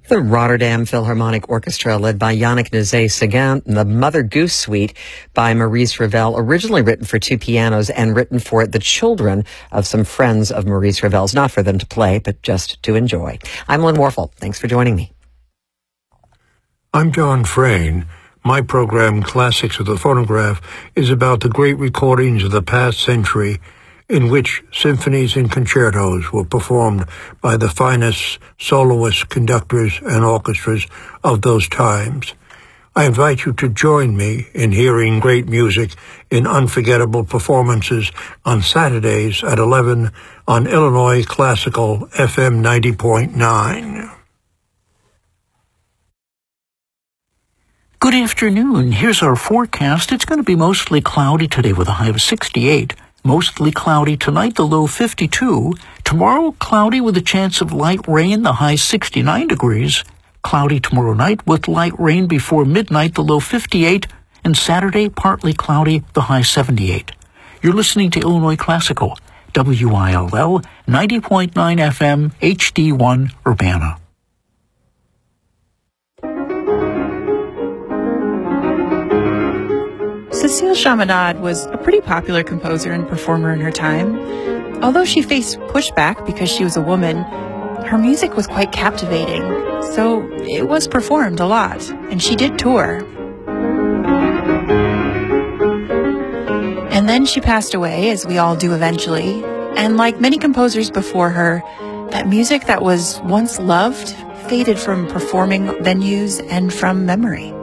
The Rotterdam Philharmonic Orchestra, led by Yannick Nézet-Séguin, the Mother Goose Suite by Maurice Ravel, originally written for two pianos and written for the children of some friends of Maurice Ravel's, not for them to play, but just to enjoy. I'm Lynn Warfel. Thanks for joining me. I'm John Frayne. My program, Classics of the Phonograph, is about the great recordings of the past century in which symphonies and concertos were performed by the finest soloists, conductors, and orchestras of those times. I invite you to join me in hearing great music in unforgettable performances on Saturdays at 11 on Illinois Classical FM 90.9. Good afternoon. Here's our forecast. It's going to be mostly cloudy today with a high of 68. Mostly cloudy tonight, the low 52. Tomorrow, cloudy with a chance of light rain, the high 69 degrees. Cloudy tomorrow night with light rain before midnight, the low 58. And Saturday, partly cloudy, the high 78. You're listening to Illinois Classical, WILL, 90.9 FM, HD1, Urbana. Cécile Chaminade was a pretty popular composer and performer in her time. Although she faced pushback because she was a woman, her music was quite captivating, so it was performed a lot, and she did tour. And then she passed away, as we all do eventually, and like many composers before her, that music that was once loved faded from performing venues and from memory.